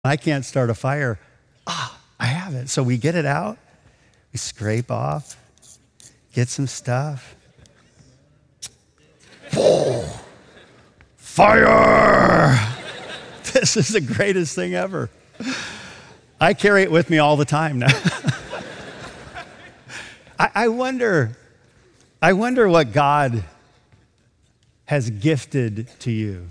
I can't start a fire. I have it. So we get it out, we scrape off, get some stuff. Oh, fire! This is the greatest thing ever. I carry it with me all the time now. I wonder what God has gifted to you.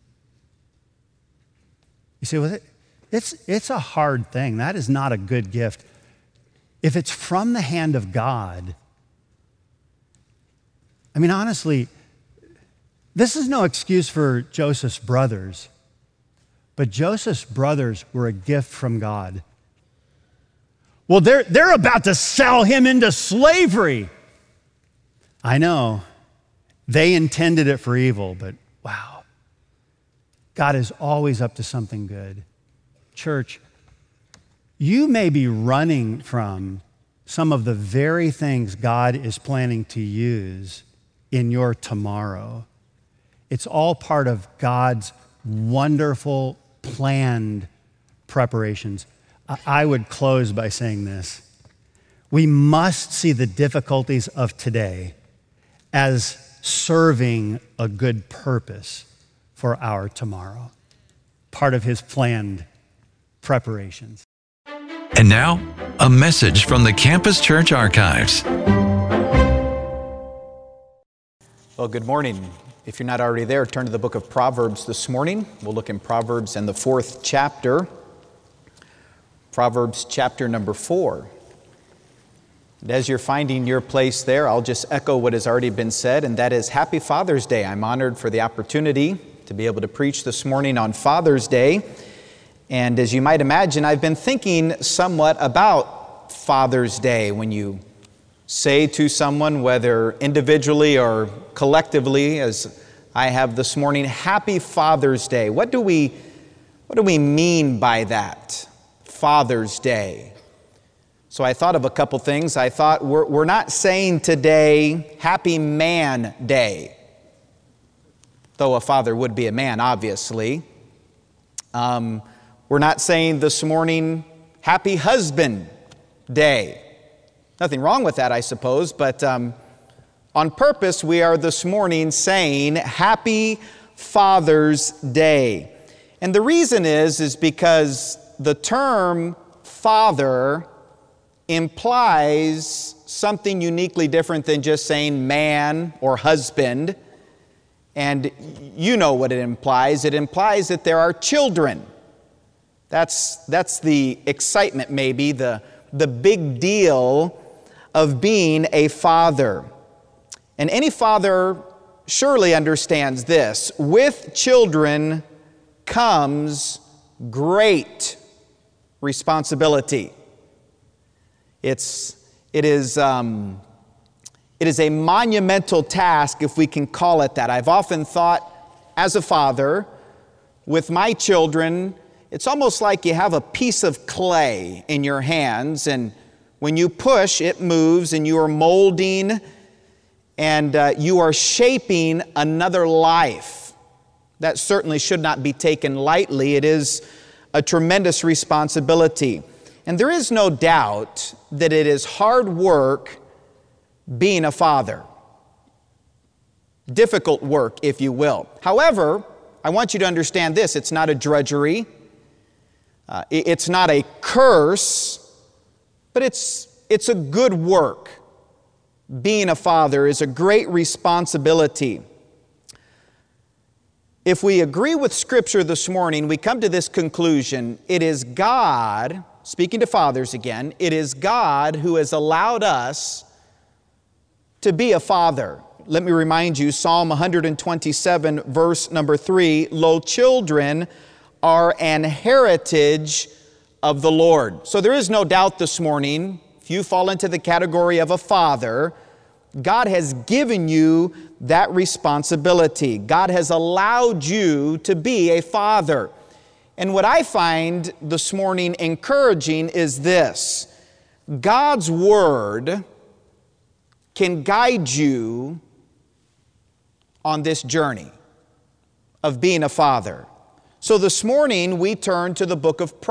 You say, well, it's a hard thing. That is not a good gift. If it's from the hand of God, I mean, honestly, this is no excuse for Joseph's brothers, but Joseph's brothers were a gift from God. Well, they're about to sell him into slavery. I know. They intended it for evil, but wow. God is always up to something good. Church, you may be running from some of the very things God is planning to use in your tomorrow. It's all part of God's wonderful, planned preparations. I would close by saying this. We must see the difficulties of today as serving a good purpose for our tomorrow, part of his planned preparations. And now, a message from the Campus Church Archives. Well, good morning. If you're not already there, turn to the book of Proverbs this morning. We'll look in Proverbs and the 4th chapter. Proverbs chapter number 4. And as you're finding your place there, I'll just echo what has already been said, and that is Happy Father's Day. I'm honored for the opportunity to be able to preach this morning on Father's Day. And as you might imagine, I've been thinking somewhat about Father's Day. When you say to someone, whether individually or collectively, as I have this morning, Happy Father's Day. What do we mean by that? Father's Day. So I thought of a couple things. I thought we're not saying today Happy Man Day, though a father would be a man, obviously. We're not saying this morning Happy Husband Day. Nothing wrong with that, I suppose, but on purpose we are this morning saying Happy Father's Day. And the reason is because the term father implies something uniquely different than just saying man or husband. And you know what it implies. It implies that there are children. That's the excitement, maybe, the big deal of being a father. And any father surely understands this. With children comes great responsibility. It is a monumental task, if we can call it that. I've often thought, as a father, with my children, it's almost like you have a piece of clay in your hands, and when you push, it moves, and you are molding, and you are shaping another life. That certainly should not be taken lightly. It is a tremendous responsibility. And there is no doubt that it is hard work being a father. Difficult work, if you will. However, I want you to understand this. It's not a drudgery. It's not a curse, but it's a good work. Being a father is a great responsibility. If we agree with Scripture this morning, we come to this conclusion. It is God, speaking to fathers again, it is God who has allowed us to be a father. Let me remind you, Psalm 127, verse number 3, "Lo, children are an heritage of the Lord." So there is no doubt this morning, if you fall into the category of a father, God has given you that responsibility. God has allowed you to be a father. And what I find this morning encouraging is this: God's Word can guide you on this journey of being a father. So this morning we turn to the book of